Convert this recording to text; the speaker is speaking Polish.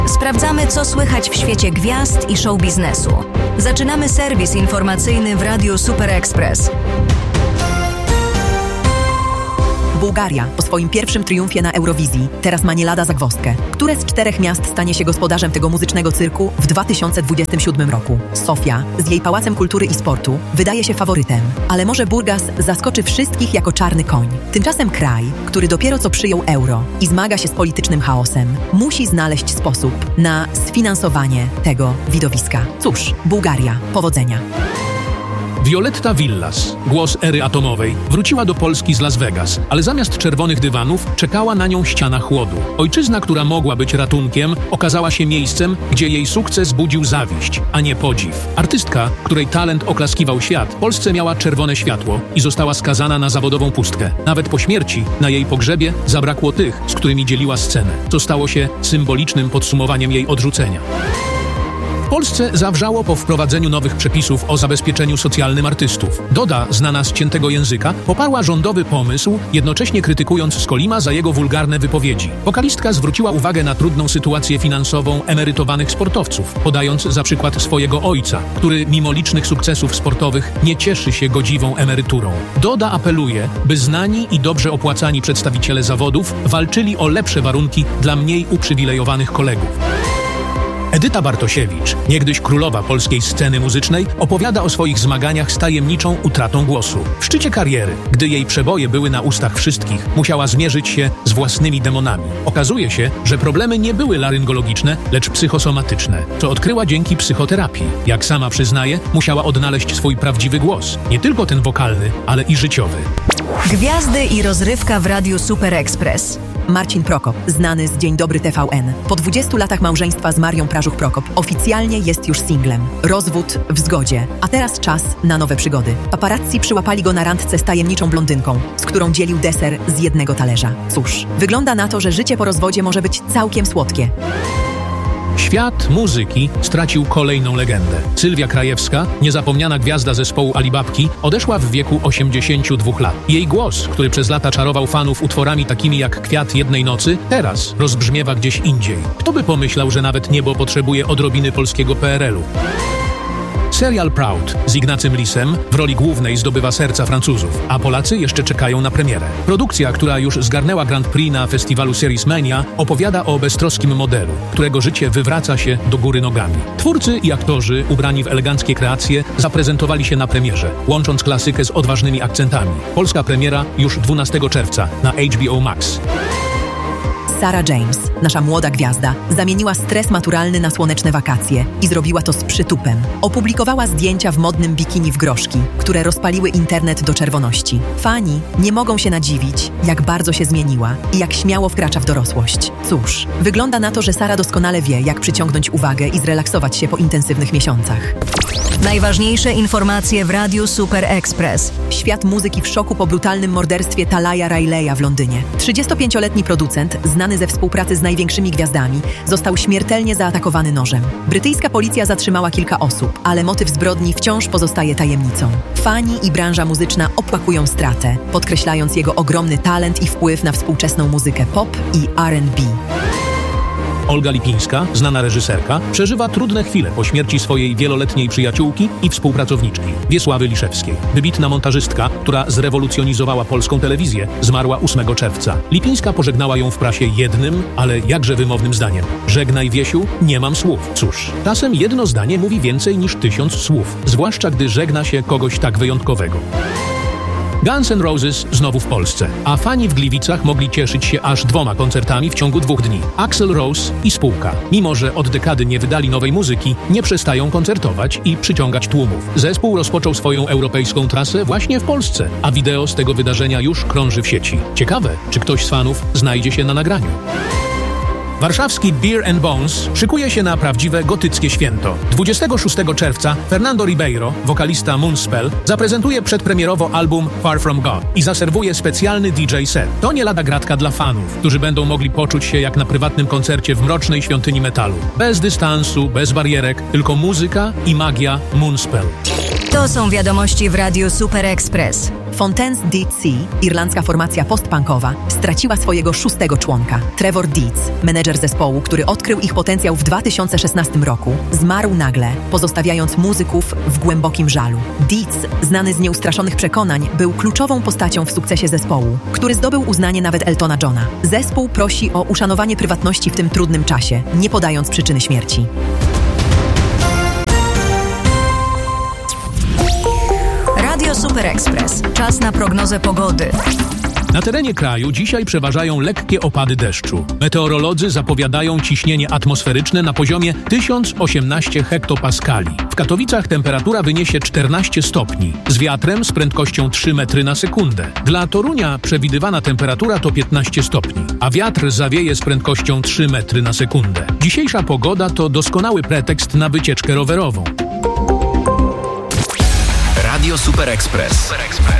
Sprawdzamy, co słychać w świecie gwiazd i show biznesu. Zaczynamy serwis informacyjny w Radiu Super Express. Bułgaria po swoim pierwszym triumfie na Eurowizji teraz ma nie lada zagwozdkę. Które z 4 miast stanie się gospodarzem tego muzycznego cyrku w 2027 roku? Sofia z jej Pałacem Kultury i Sportu wydaje się faworytem, ale może Burgas zaskoczy wszystkich jako czarny koń. Tymczasem kraj, który dopiero co przyjął euro i zmaga się z politycznym chaosem, musi znaleźć sposób na sfinansowanie tego widowiska. Cóż, Bułgaria, powodzenia. Violetta Villas, głos ery atomowej, wróciła do Polski z Las Vegas, ale zamiast czerwonych dywanów czekała na nią ściana chłodu. Ojczyzna, która mogła być ratunkiem, okazała się miejscem, gdzie jej sukces budził zawiść, a nie podziw. Artystka, której talent oklaskiwał świat, w Polsce miała czerwone światło i została skazana na zawodową pustkę. Nawet po śmierci, na jej pogrzebie, zabrakło tych, z którymi dzieliła scenę, co stało się symbolicznym podsumowaniem jej odrzucenia. W Polsce zawrzało po wprowadzeniu nowych przepisów o zabezpieczeniu socjalnym artystów. Doda, znana z ciętego języka, poparła rządowy pomysł, jednocześnie krytykując Skolima za jego wulgarne wypowiedzi. Wokalistka zwróciła uwagę na trudną sytuację finansową emerytowanych sportowców, podając za przykład swojego ojca, który mimo licznych sukcesów sportowych nie cieszy się godziwą emeryturą. Doda apeluje, by znani i dobrze opłacani przedstawiciele zawodów walczyli o lepsze warunki dla mniej uprzywilejowanych kolegów. Edyta Bartosiewicz, niegdyś królowa polskiej sceny muzycznej, opowiada o swoich zmaganiach z tajemniczą utratą głosu. W szczycie kariery, gdy jej przeboje były na ustach wszystkich, musiała zmierzyć się z własnymi demonami. Okazuje się, że problemy nie były laryngologiczne, lecz psychosomatyczne, co odkryła dzięki psychoterapii. Jak sama przyznaje, musiała odnaleźć swój prawdziwy głos. Nie tylko ten wokalny, ale i życiowy. Gwiazdy i rozrywka w Radiu Super Express. Marcin Prokop, znany z Dzień Dobry TVN. Po 20 latach małżeństwa z Marią Prażuch-Prokop oficjalnie jest już singlem. Rozwód w zgodzie. A teraz czas na nowe przygody. Paparazzi przyłapali go na randce z tajemniczą blondynką, z którą dzielił deser z jednego talerza. Cóż, wygląda na to, że życie po rozwodzie może być całkiem słodkie. Świat muzyki stracił kolejną legendę. Sylwia Krajewska, niezapomniana gwiazda zespołu Alibabki, odeszła w wieku 82 lat. Jej głos, który przez lata czarował fanów utworami takimi jak Kwiat jednej nocy, teraz rozbrzmiewa gdzieś indziej. Kto by pomyślał, że nawet niebo potrzebuje odrobiny polskiego PRL-u? Serial Proud z Ignacym Lisem w roli głównej zdobywa serca Francuzów, a Polacy jeszcze czekają na premierę. Produkcja, która już zgarnęła Grand Prix na festiwalu Series Mania, opowiada o beztroskim modelu, którego życie wywraca się do góry nogami. Twórcy i aktorzy, ubrani w eleganckie kreacje, zaprezentowali się na premierze, łącząc klasykę z odważnymi akcentami. Polska premiera już 12 czerwca na HBO Max. Sarah James, nasza młoda gwiazda, zamieniła stres maturalny na słoneczne wakacje i zrobiła to z przytupem. Opublikowała zdjęcia w modnym bikini w groszki, które rozpaliły internet do czerwoności. Fani nie mogą się nadziwić, jak bardzo się zmieniła i jak śmiało wkracza w dorosłość. Cóż, wygląda na to, że Sara doskonale wie, jak przyciągnąć uwagę i zrelaksować się po intensywnych miesiącach. Najważniejsze informacje w Radiu Super Express. Świat muzyki w szoku po brutalnym morderstwie Talaya Rileya w Londynie. 35-letni producent, znany ze współpracy z największymi gwiazdami, został śmiertelnie zaatakowany nożem. Brytyjska policja zatrzymała kilka osób, ale motyw zbrodni wciąż pozostaje tajemnicą. Fani i branża muzyczna opłakują stratę, podkreślając jego ogromny talent i wpływ na współczesną muzykę pop i R&B. Olga Lipińska, znana reżyserka, przeżywa trudne chwile po śmierci swojej wieloletniej przyjaciółki i współpracowniczki, Wiesławy Liszewskiej. Wybitna montażystka, która zrewolucjonizowała polską telewizję, zmarła 8 czerwca. Lipińska pożegnała ją w prasie jednym, ale jakże wymownym zdaniem. Żegnaj, Wiesiu, nie mam słów. Cóż, czasem jedno zdanie mówi więcej niż 1000 słów, zwłaszcza gdy żegna się kogoś tak wyjątkowego. Guns N' Roses znowu w Polsce, a fani w Gliwicach mogli cieszyć się aż 2 koncertami w ciągu 2 dni. Axl Rose i spółka, mimo że od dekady nie wydali nowej muzyki, nie przestają koncertować i przyciągać tłumów. Zespół rozpoczął swoją europejską trasę właśnie w Polsce, a wideo z tego wydarzenia już krąży w sieci. Ciekawe, czy ktoś z fanów znajdzie się na nagraniu. Warszawski Beer and Bones szykuje się na prawdziwe gotyckie święto. 26 czerwca Fernando Ribeiro, wokalista Moonspell, zaprezentuje przedpremierowo album Far From God i zaserwuje specjalny DJ set. To nie lada gratka dla fanów, którzy będą mogli poczuć się jak na prywatnym koncercie w mrocznej świątyni metalu. Bez dystansu, bez barierek, tylko muzyka i magia Moonspell. To są wiadomości w Radiu Super Express. Fontaine's DC, irlandzka formacja postpunkowa, straciła swojego 6. członka. Trevor Deeds, menedżer zespołu, który odkrył ich potencjał w 2016 roku, zmarł nagle, pozostawiając muzyków w głębokim żalu. Deeds, znany z nieustraszonych przekonań, był kluczową postacią w sukcesie zespołu, który zdobył uznanie nawet Eltona Johna. Zespół prosi o uszanowanie prywatności w tym trudnym czasie, nie podając przyczyny śmierci. Radio Super Express. Czas na prognozę pogody. Na terenie kraju dzisiaj przeważają lekkie opady deszczu. Meteorolodzy zapowiadają ciśnienie atmosferyczne na poziomie 1018 hektopaskali. W Katowicach temperatura wyniesie 14 stopni, z wiatrem z prędkością 3 metry na sekundę. Dla Torunia przewidywana temperatura to 15 stopni, a wiatr zawieje z prędkością 3 metry na sekundę. Dzisiejsza pogoda to doskonały pretekst na wycieczkę rowerową. Radio Super Express.